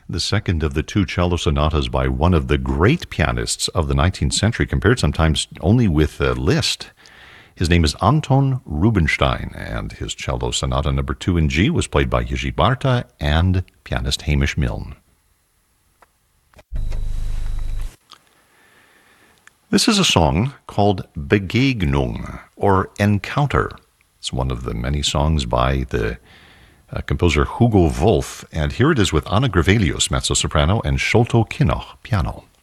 The second of the two cello sonatas by one of the great pianists of the 19th century, compared sometimes only with Liszt. His name is Anton Rubinstein, and his cello sonata number 2 in G was played by Jiří Bárta and pianist Hamish Milne. This is a song called Begegnung, or Encounter. It's one of the many songs by the composer Hugo Wolf, and here it is with Anna Grevelius, mezzo-soprano, and Sholto Kinnoch, piano.